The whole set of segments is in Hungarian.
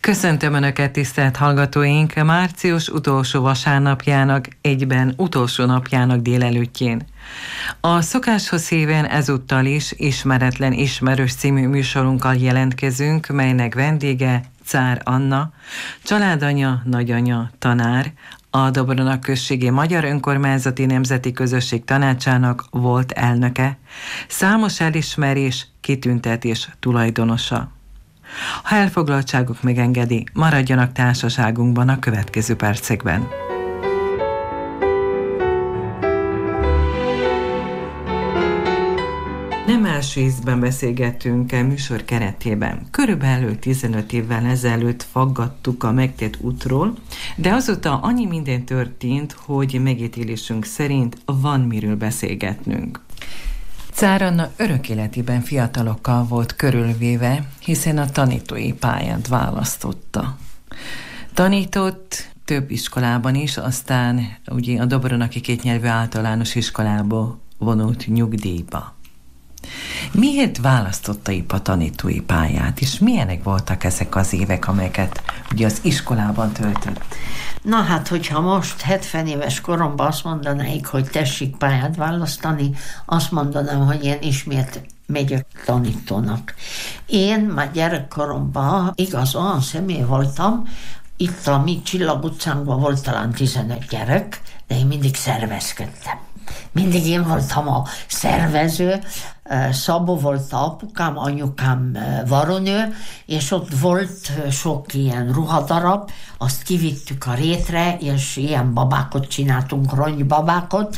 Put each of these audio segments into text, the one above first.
Köszöntöm Önöket, tisztelt hallgatóink, március utolsó vasárnapjának, egyben utolsó napjának délelőttjén. A szokáshoz híven ezúttal is Ismeretlen Ismerős című műsorunkkal jelentkezünk, melynek vendége Czár Anna, családanya, nagyanya, tanár, a Dobronak községi Magyar Önkormányzati Nemzeti Közösség Tanácsának volt elnöke, számos elismerés, kitüntetés tulajdonosa. Ha elfoglaltságuk megengedi, maradjanak társaságunkban a következő percekben. Nem első ízben beszélgettünk a műsor keretében. Körülbelül 15 évvel ezelőtt faggattuk a megtett útról, de azóta annyi minden történt, hogy megítélésünk szerint van miről beszélgetnünk. Czár Anna örök életében fiatalokkal volt körülvéve, hiszen a tanítói pályát választotta. Tanított több iskolában is, aztán ugye a Dobronaki kétnyelvű általános iskolába vonult nyugdíjba. Miért választotta épp a tanítói pályát, és milyenek voltak ezek az évek, amelyeket ugye az iskolában töltött? Na hát, hogyha most 70 éves koromban azt mondanáig, hogy tessék pályát választani, azt mondanám, hogy én ismét megyek tanítónak. Én már gyerekkoromban igaz, olyan személy voltam, itt a mi Csillag utcánkban volt talán 15 gyerek, de én mindig szervezkedtem. Mindig én voltam a szervező, Szabó volt a apukám, anyukám varonő, és ott volt sok ilyen ruhadarab, azt kivittük a rétre, és ilyen babákot csináltunk, ronybabákot,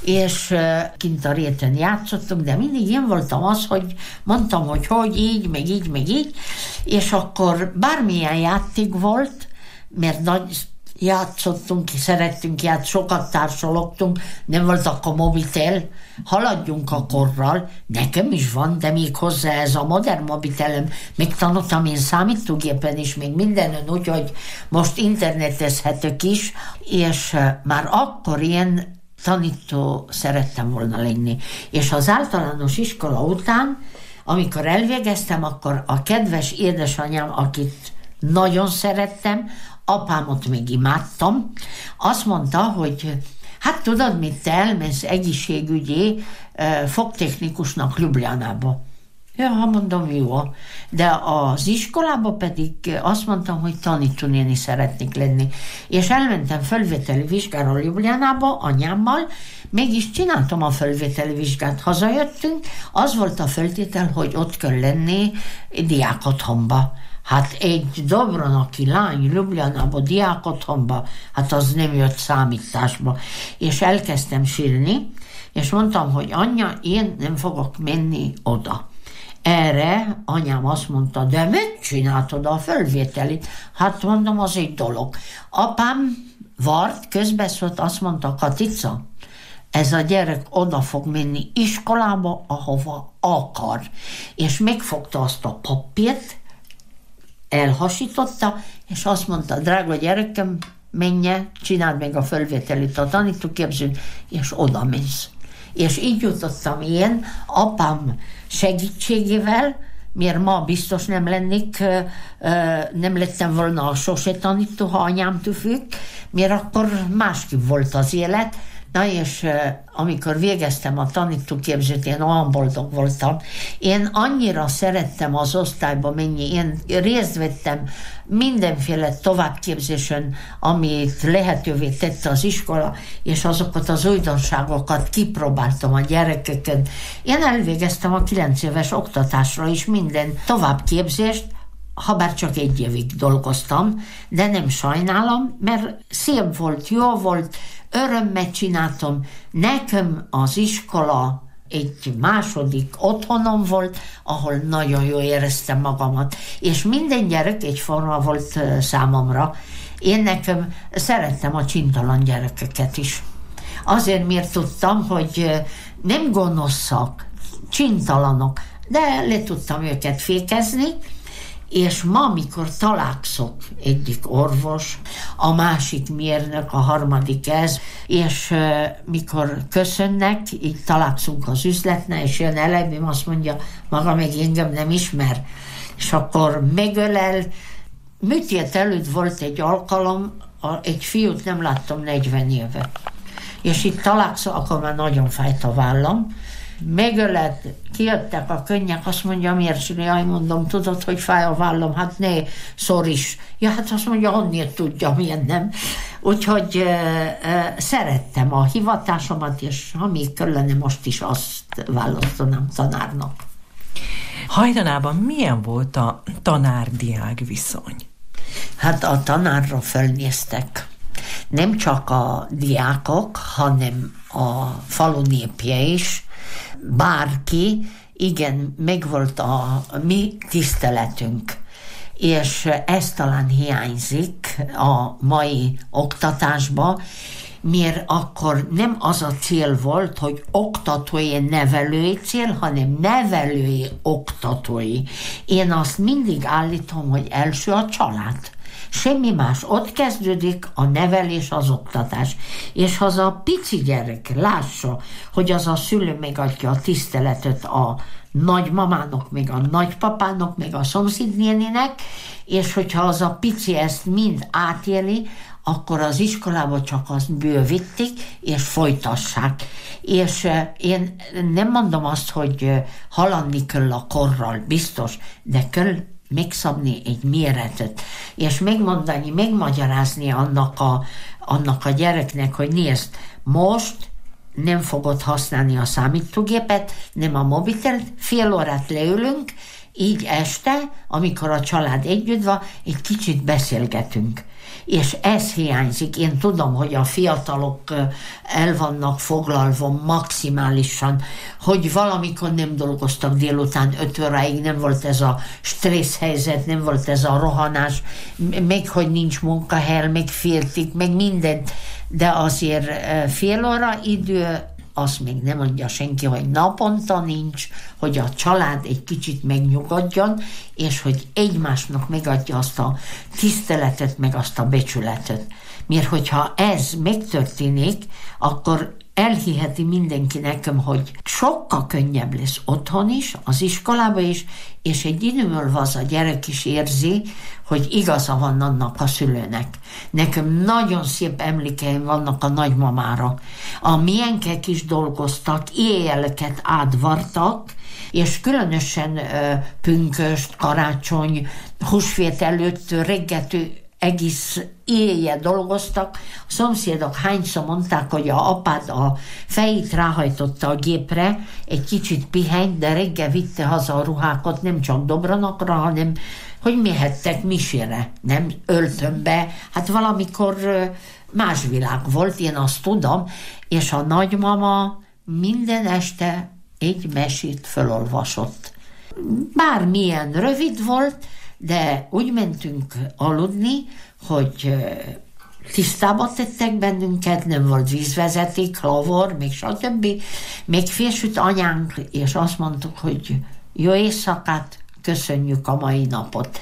és kint a réten játszottunk, de mindig én voltam az, hogy mondtam, hogy így, meg így, meg így, és akkor bármilyen játék volt, mert nagy játszottunk, szerettünk játszani, sokat társalogtunk, nem volt akkor mobitel, haladjunk a korral, nekem is van, de még hozzá ez a modern mobitelem, még tanultam én számítógépen is, még mindenön, úgyhogy most internetezhetök is, és már akkor én tanító szerettem volna lenni. És az általános iskola után, amikor elvégeztem, akkor a kedves édesanyám, akit nagyon szerettem, apámot még imádtam, azt mondta, hogy hát tudod mit, te elmész egészségügyi fogtechnikusnak Ljubljanába. Ja, mondom, jó. De az iskolában pedig azt mondtam, hogy tanítónéni szeretnék lenni. És elmentem fölvételi vizsgára Ljubljanába anyámmal, mégis csináltam a fölvételi vizsgát. Hazajöttünk, az volt a feltétel, hogy ott kell lenni diákotthonba. Hát egy dobronaki lány Ljubljanába, diákotthonba, hát az nem jött számításba. És elkezdtem sírni, és mondtam, hogy anya, én nem fogok menni oda. Erre anyám azt mondta, de mit csináltad a fölvételit? Hát mondom, az egy dolog. Apám vart, közbeszólt, azt mondta, Katica, ez a gyerek oda fog menni iskolába, ahova akar. És megfogta azt a papírt, elhasította, és azt mondta, drága gyerekem, menje, csináld meg a fölvételit a tanítóképzőn, és oda mész. És így jutottam én, apám segítségével, mert ma biztos nem lennék, nem lettem volna sose tanító, ha anyámtól függ, mert akkor másképp volt az élet. Na és amikor végeztem a tanítóképzőt, én olyan boldog voltam. Én annyira szerettem az osztályba menni, én részt vettem mindenféle továbbképzésen, amit lehetővé tette az iskola, és azokat az újdonságokat kipróbáltam a gyerekeken. Én elvégeztem a 9 éves oktatásra is minden továbbképzést, habár csak 1 évig dolgoztam, de nem sajnálom, mert szép volt, jó volt, örömmel csináltam. Nekem az iskola egy második otthonom volt, ahol nagyon jól éreztem magamat. És minden gyerek egyforma volt számomra. Én nekem szerettem a csintalan gyerekeket is. Azért miért tudtam, hogy nem gonoszak, csintalanok, de le tudtam őket fékezni, és ma, mikor találkozok, egyik orvos, a másik mérnök, a harmadik ez, és mikor köszönnek, így találkozunk az üzletnél, és jön elém, azt mondja, maga meg engem nem ismer, és akkor megölel, műtét előtt volt egy alkalom, egy fiút nem láttam 40 éve. És itt találkozom, akkor már nagyon fájt a vállam. Megölett, kijöttek a könnyek, azt mondja, miért csinálj, mondom, tudod, hogy fáj a vállam? Hát ne, is. Ja, hát azt mondja, honnét tudja, milyen nem. Úgyhogy szerettem a hivatásomat, és ha még kellene, most is azt választanám tanárnak. Hajdanában milyen volt a tanár-diák viszony? Hát a tanárra felnéztek. Nem csak a diákok, hanem a falu népje is. Bárki, igen, megvolt a mi tiszteletünk. És ez talán hiányzik a mai oktatásba, mert akkor nem az a cél volt, hogy oktatói, nevelői cél, hanem nevelői, oktatói. Én azt mindig állítom, hogy első a család. Semmi más. Ott kezdődik a nevelés, az oktatás. És ha az a pici gyerek lássa, hogy az a szülő megadja a tiszteletet a nagymamának, meg a nagypapának, meg a szomszédnéninek, és hogyha az a pici ezt mind átéli, akkor az iskolába csak azt bővítik, és folytassák. És én nem mondom azt, hogy haladni kell a korral, biztos, de kell megszabni egy méretet, és megmondani, megmagyarázni annak a gyereknek, hogy nézd, most nem fogod használni a számítógépet, nem a mobitelt, fél órát leülünk, így este, amikor a család együtt van, egy kicsit beszélgetünk. És ez hiányzik. Én tudom, hogy a fiatalok el vannak foglalva maximálisan, hogy valamikor nem dolgoztak délután 5 óráig, nem volt ez a stressz helyzet, nem volt ez a rohanás, meg hogy nincs munkahely, meg féltik, meg mindent, de azért fél óra idő, azt még nem mondja senki, hogy naponta nincs, hogy a család egy kicsit megnyugodjon, és hogy egymásnak megadja azt a tiszteletet, meg azt a becsületet. Mert hogyha ez megtörténik, akkor elhiheti mindenki nekem, hogy sokkal könnyebb lesz otthon is, az iskolában is, és egy idő múlva az a gyerek is érzi, hogy igaza van annak a szülőnek. Nekem nagyon szép emlékeim vannak a nagymamára. A milyenkek is dolgoztak, éjjeleket átvartak, és különösen pünköst, karácsony, húsvét előtt reggeltől egész éjjel dolgoztak. A szomszédok hányszor mondták, hogy a apád a fejét ráhajtotta a gépre, egy kicsit pihenj, de reggel vitte haza a ruhákat, nem csak Dobronokra, hanem hogy mehettek misére, nem öltönbe. Hát valamikor más világ volt, én azt tudom, és a nagymama minden este egy mesét felolvasott. Bármilyen rövid volt, de úgy mentünk aludni, hogy tisztába tettek bennünket, nem volt vízvezeték, lavor, még stb. Még fésült anyánk, és azt mondtuk, hogy jó éjszakát, köszönjük a mai napot.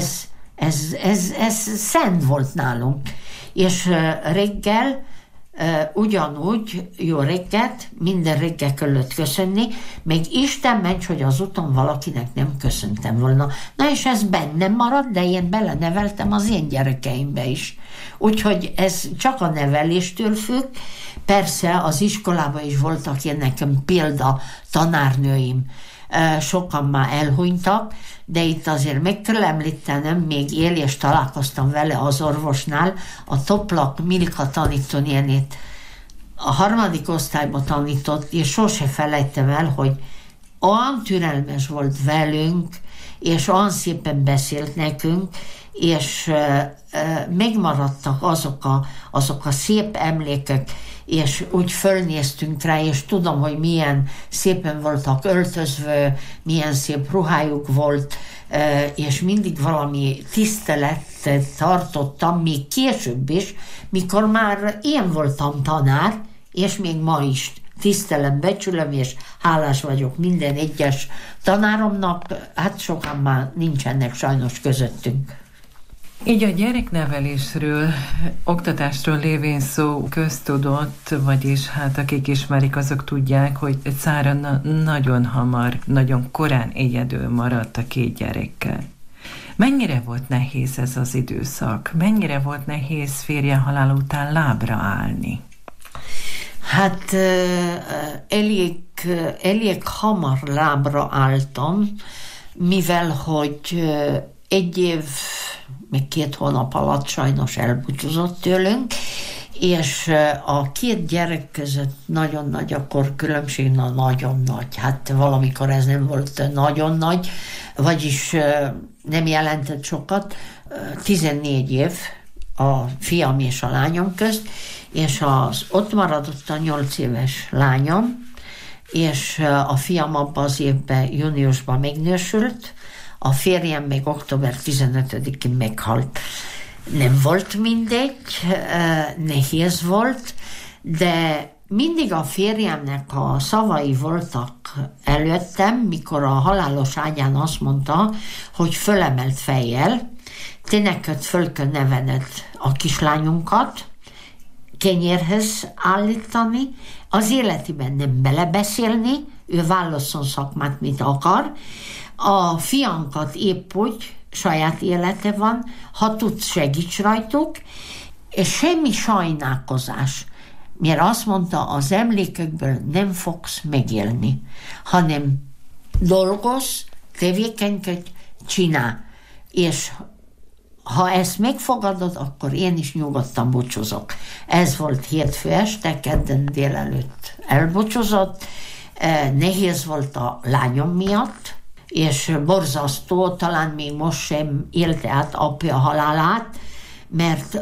Ez szent volt nálunk. És reggel ugyanúgy jó reggelt, minden reggel kellett köszönni, még Isten ments, hogy az úton valakinek nem köszöntem volna. Na és ez bennem maradt, de én beleneveltem az én gyerekeimbe is. Úgyhogy ez csak a neveléstől függ. Persze az iskolában is voltak ilyen nekem példa tanárnőim, sokan már elhunytak, de itt azért meg kell említenem, még él és találkoztam vele az orvosnál, a Toplak Milka tanítónénit. A 3. osztályban tanított, és sose felejtem el, hogy olyan türelmes volt velünk, és olyan szépen beszélt nekünk, és megmaradtak azok a szép emlékek, és úgy fölnéztünk rá, és tudom, hogy milyen szépen voltak öltözve, milyen szép ruhájuk volt, és mindig valami tiszteletet tartottam, még később is, mikor már én voltam tanár, és még ma is tisztelem, becsülöm, és hálás vagyok minden egyes tanáromnak, hát sokan már nincsenek sajnos közöttünk. Így a gyereknevelésről, oktatásról lévén szó köztudott, vagyis hát akik ismerik, azok tudják, hogy Szára nagyon hamar, nagyon korán egyedül maradt a 2 gyerekkel. Mennyire volt nehéz ez az időszak? Mennyire volt nehéz férje halál után lábra állni? Hát elég hamar lábra álltam, mivel hogy 1 év, még 2 hónap alatt sajnos elbúcsúzott tőlünk, és a 2 gyerek között nagyon nagy a korkülönbség, nagyon nagy. Hát valamikor ez nem volt nagyon nagy, vagyis nem jelentett sokat. 14 év a fiam és a lányom közt, és ott maradott a 8 éves lányom, és a fiam abban az évben, júniusban megnősült, a férjem még október 15-én meghalt. Nem volt mindegy, nehéz volt, de mindig a férjemnek a szavai voltak előttem, mikor a halálos ágyán azt mondta, hogy fölemelt fejjel, te neked föl kell nevelned a kislányunkat, kenyérhez állítani, az életében nem belebeszélni, ő válasszon szakmát, mit akar, a fiankat épp úgy, saját élete van, ha tudsz, segíts rajtuk, és semmi sajnálkozás. Mert azt mondta, az emlékekből nem fogsz megélni, hanem dolgozz, tevékenykedj, csinálj. És ha ezt megfogadod, akkor én is nyugodtan búcsúzok. Ez volt hétfő este, kedden délelőtt elbúcsúzott. Nehéz volt a lányom miatt, és borzasztó, talán még most sem élte át apja halálát, mert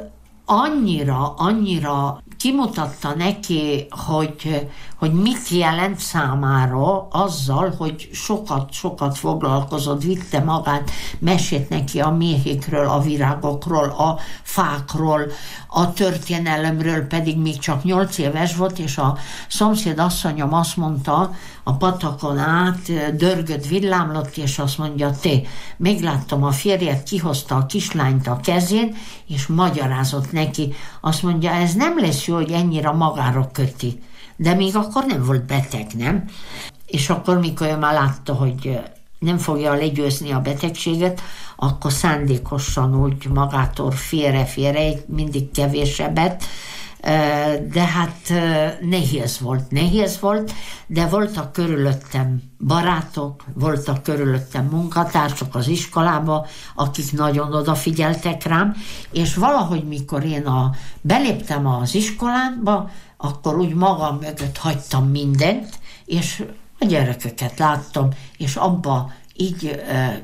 annyira kimutatta neki, hogy mit jelent számára azzal, hogy sokat foglalkozott, vitte magát, mesét neki a méhékről, a virágokról, a fákról, a történelemről, pedig még csak 8 éves volt, és a szomszéd asszonyom azt mondta, a patakon át dörgött, villámlott, és azt mondja, te, megláttam a férjet, kihozta a kislányt a kezén, és magyarázott neki. Azt mondja, ez nem lesz jó, hogy ennyire magára köti. De még akkor nem volt beteg, nem? És akkor, mikor ő már látta, hogy nem fogja legyőzni a betegséget, akkor szándékosan úgy magától félre, mindig kevésebbet, de hát nehéz volt, de voltak körülöttem barátok, voltak körülöttem munkatársak az iskolába, akik nagyon odafigyeltek rám, és valahogy mikor én beléptem az iskolába, akkor úgy magam mögött hagytam mindent, és a gyerekeket láttam, és abba így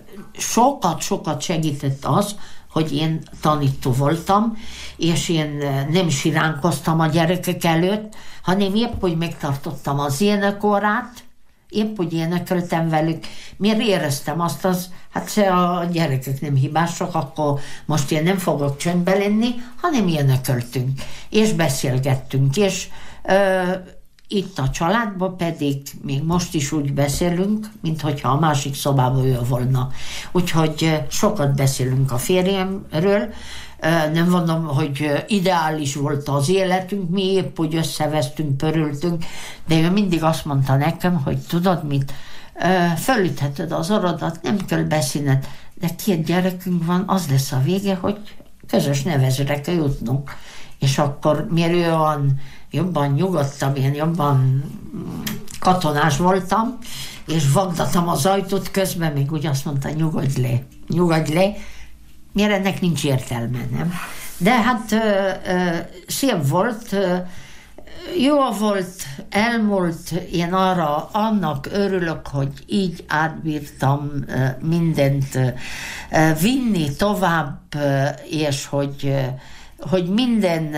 sokat segített az, hogy én tanító voltam, és én nem siránkoztam a gyerekek előtt, hanem épp úgy megtartottam az énekórát, épp úgy énekeltem velük, miért éreztem azt, hát a gyerekek nem hibások, akkor most én nem fogok csöndbe lenni, hanem énekeltünk, és beszélgettünk, és itt a családban pedig még most is úgy beszélünk, minthogyha a másik szobában ő volna. Úgyhogy sokat beszélünk a férjemről. Nem mondom, hogy ideális volt az életünk, mi épp úgy összevesztünk, pörültünk, de ő mindig azt mondta nekem, hogy tudod mit, fölütheted az orodat, nem kell beszélned, de 2 gyerekünk van, az lesz a vége, hogy közös nevezőre kell jutnunk. És akkor miért ő jobban nyugodtam, én jobban katonás voltam, és vagdatom az ajtót, közben még úgy azt mondta, nyugodj le, miért ennek nincs értelme, nem? De hát szép volt, jó volt, elmúlt, én annak örülök, hogy így átbírtam mindent vinni tovább, és hogy minden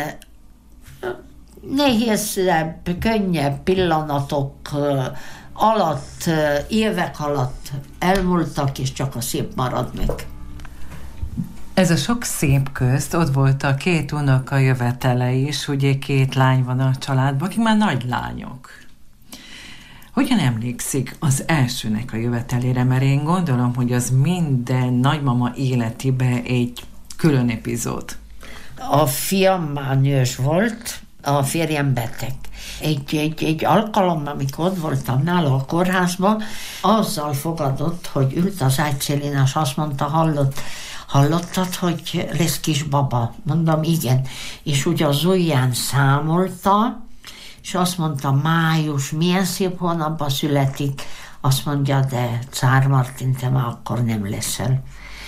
nehézebb, könnyebb pillanatok alatt, évek alatt elmúltak, és csak a szép marad meg. Ez a sok szép közt ott volt a 2 unoka jövetele is, ugye 2 lány van a családban, akik már nagy lányok. Hogyan emlékszik az elsőnek a jövetelére? Mert én gondolom, hogy az minden nagymama életében egy külön epizód. A fiam már nős volt, a férjem beteg. Egy alkalommal, amikor ott voltam nála a kórházban, azzal fogadott, hogy ült az ágyszélén, és azt mondta, hallott, hallottad, hogy lesz kisbaba? Mondom, igen. És ugye az ujján számolta, és azt mondta, május, milyen szép hónapban születik. Azt mondja, de Czár Martin, te már akkor nem leszel.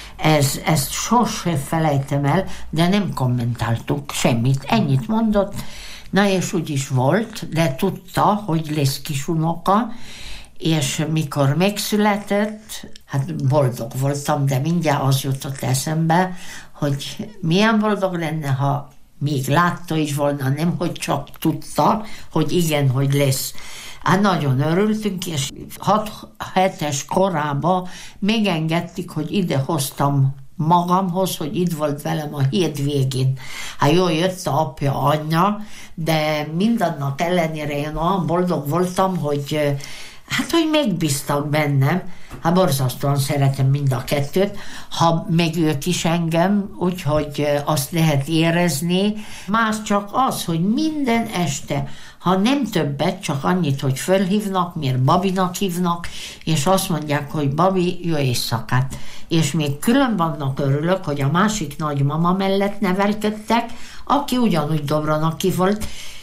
Ezt sose felejtem el, de nem kommentáltuk semmit. Ennyit mondott, na és úgy is volt, de tudta, hogy lesz kisunoka, és mikor megszületett, hát boldog voltam, de mindjárt az jutott eszembe, hogy milyen boldog lenne, ha még látta is volna, nem hogy csak tudta, hogy igen, hogy lesz. Hát nagyon örültünk, és 6-7-es korában megengedték, hogy ide hoztam magamhoz, hogy itt volt velem a hétvégén. Hát jól jött a apja, anyja, de mindannak ellenére én olyan boldog voltam, hogy hogy megbíztak bennem. Hát borzasztóan szeretem mind a kettőt, ha meg ők is engem, úgyhogy azt lehet érezni. Más csak az, hogy minden este, ha nem többet, csak annyit, hogy fölhívnak, miért Babinak hívnak, és azt mondják, hogy Babi, jó éjszakát. És még külön vannak, örülök, hogy a másik nagymama mellett nevelkedtek, aki ugyanúgy Dobronaki volt,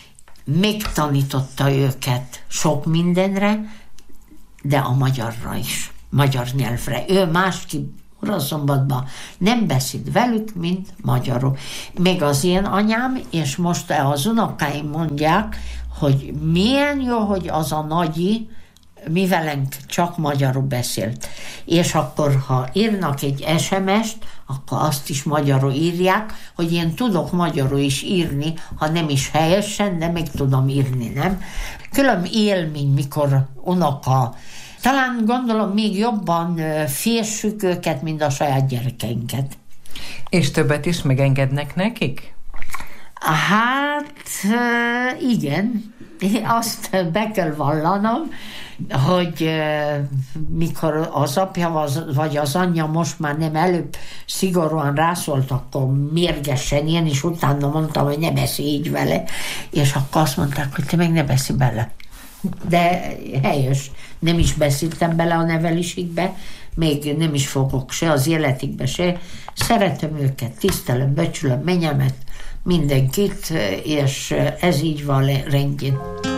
megtanította őket sok mindenre, de a magyarra is, magyar nyelvre. Ő másképp Uraszombatban nem beszélt velük, mint magyarul. Még az én anyám, és most az unokáim mondják, hogy milyen jó, hogy az a nagyi, mi velünk csak magyarul beszélt. És akkor, ha írnak egy SMS-t, akkor azt is magyarul írják, hogy én tudok magyarul is írni, ha nem is helyesen, de meg tudom írni, nem? Külön élmény, mikor unoka, talán gondolom még jobban félssük őket, mint a saját gyerekeinket. És többet is megengednek nekik? Hát igen, azt be kell vallanom, hogy mikor az apja vagy az anyja most már nem előbb szigorúan rászólt, akkor mérgesen, én is utána mondtam, hogy ne beszélj így vele, és akkor azt mondták, hogy te meg ne beszélj bele. De helyes, nem is beszéltem bele a nevelésikbe, még nem is fogok se az életikbe se. Szeretem őket, tisztelem, becsülöm, menyemet, mindenkit, és ez így van rendjén.